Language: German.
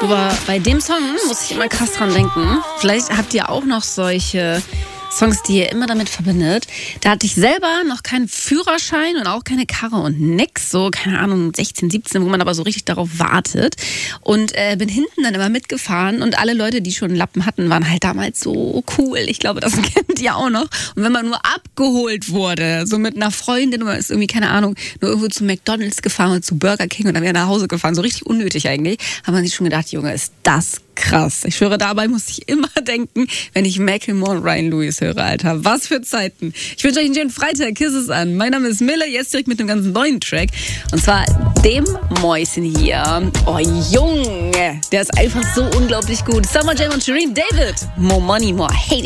Aber bei dem Song muss ich immer krass dran denken. Vielleicht habt ihr auch noch solche Songs, die ihr immer damit verbindet. Da hatte ich selber noch keinen Führerschein und auch keine Karre und nix. So, keine Ahnung, 16, 17, wo man aber so richtig darauf wartet. Und bin hinten dann immer mitgefahren und alle Leute, die schon einen Lappen hatten, waren halt damals so cool. Ich glaube, das kennt ihr auch noch. Und wenn man nur abgeholt wurde, so mit einer Freundin, oder ist irgendwie, keine Ahnung, nur irgendwo zu McDonald's gefahren und zu Burger King und dann wieder nach Hause gefahren, so richtig unnötig eigentlich, hat man sich schon gedacht, Junge, ist das krass. Ich schwöre, dabei muss ich immer denken, wenn ich Macklemore und Ryan Lewis höre, Alter. Was für Zeiten. Ich wünsche euch einen schönen Freitag. Kisses an. Mein Name ist Mille, jetzt direkt mit einem ganz neuen Track. Und zwar dem Mäuschen hier. Oh, Junge. Der ist einfach so unglaublich gut. Summer Jam und Shireen David. More Money, More Hate.